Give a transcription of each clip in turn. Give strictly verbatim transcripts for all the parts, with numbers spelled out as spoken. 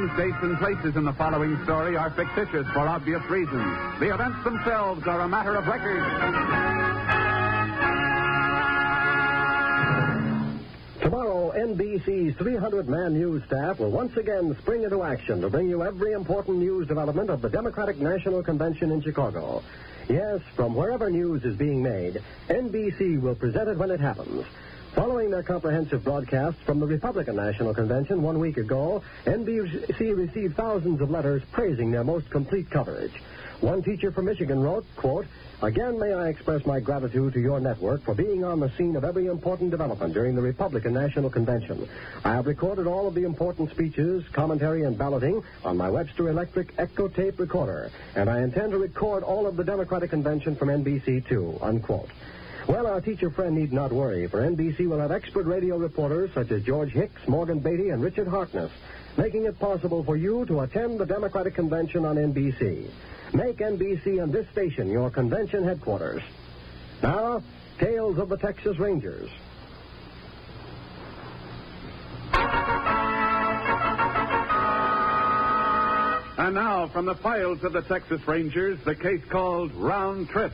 use dates and places in the following story are fictitious for obvious reasons. The events themselves are a matter of record. Tomorrow, N B C's three hundred man news staff will once again spring into action to bring you every important news development of the Democratic National Convention in Chicago. Yes, from wherever news is being made, N B C will present it when it happens. Following their comprehensive broadcasts from the Republican National Convention one week ago, N B C received thousands of letters praising their most complete coverage. One teacher from Michigan wrote, quote, "Again, may I express my gratitude to your network for being on the scene of every important development during the Republican National Convention. I have recorded all of the important speeches, commentary, and balloting on my Webster Electric Echo Tape Recorder, and I intend to record all of the Democratic Convention from N B C, too," unquote. Well, our teacher friend need not worry, for N B C will have expert radio reporters such as George Hicks, Morgan Beatty, and Richard Harkness, making it possible for you to attend the Democratic Convention on N B C. Make N B C and this station your convention headquarters. Now, Tales of the Texas Rangers. And now, from the files of the Texas Rangers, the case called Round Trip.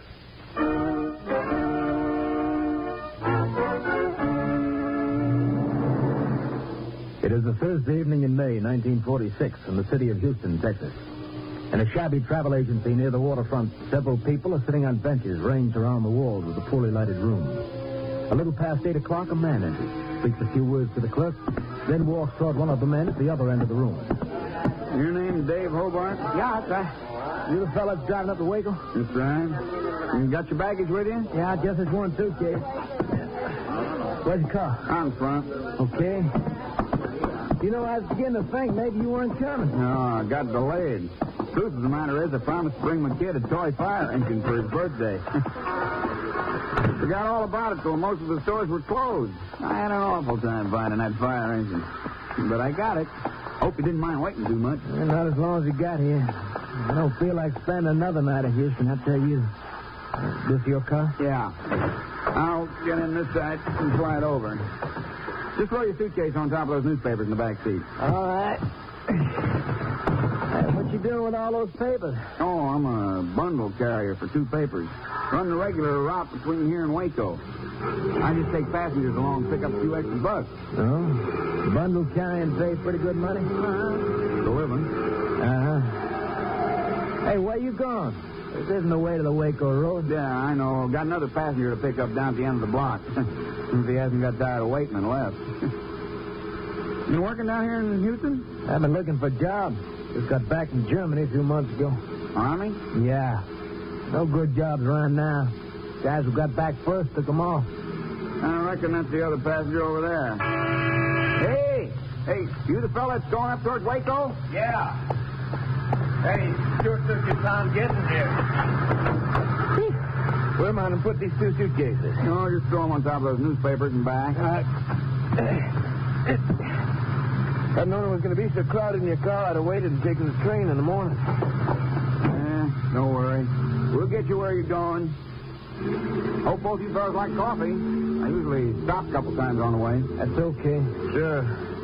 It is a Thursday evening in May, nineteen forty-six, in the city of Houston, Texas. In a shabby travel agency near the waterfront, several people are sitting on benches ranged around the walls of the poorly lighted room. A little past eight o'clock, a man enters, speaks a few words to the clerk, then walks toward one of the men at the other end of the room. Your name Dave Hobart? Yeah, that's right. You the fella that's driving up to Waco? That's right. You got your baggage with you? Yeah, just this one suitcase. Where's your car? On front. Okay. You know, I was beginning to think maybe you weren't coming. No, I got delayed. Truth of the matter is, I promised to bring my kid a toy fire engine for his birthday. Forgot all about it till most of the stores were closed. I had an awful time finding that fire engine. But I got it. Hope you didn't mind waiting too much. Yeah, not as long as you got here. I don't feel like spending another night in Houston, I tell you. Uh, this your car? Yeah. I'll get in this side and fly it over. Just throw your suitcase on top of those newspapers in the back seat. All right. Hey, what you doing with all those papers? Oh, I'm a bundle carrier for two papers. Run the regular route between here and Waco. I just take passengers along and pick up a few extra bucks. Oh? Bundle carrying pays pretty good money? Uh-huh. The living. Uh-huh. Hey, where you going? This isn't the way to the Waco Road. Yeah, I know. Got another passenger to pick up down at the end of the block. If he hasn't got tired of waiting and left. You working down here in Houston? I've been looking for jobs. Just got back from Germany a few months ago. Army? Yeah. No good jobs around now. Guys who got back first took them off. I reckon that's the other passenger over there. Hey! Hey, you the fella that's going up towards Waco? Yeah. Hey, sure took your time getting here. Where am I going to put these two suitcases? No, just throw them on top of those newspapers and back. Uh, I'd known it was going to be so crowded in your car, I'd have waited and taken the train in the morning. Eh, don't worry. We'll get you where you're going. Hope both you fellas like coffee. I usually stop a couple times on the way. That's okay. Sure.